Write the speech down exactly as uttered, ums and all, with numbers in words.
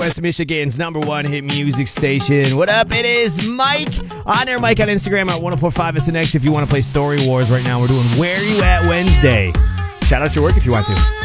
West Michigan's number one hit music station. What up? It is Mike. On there, Mike on Instagram at one oh four five is the next. If you want to play Story Wars right now, we're doing Where You At Wednesday. Shout out your work if you want to.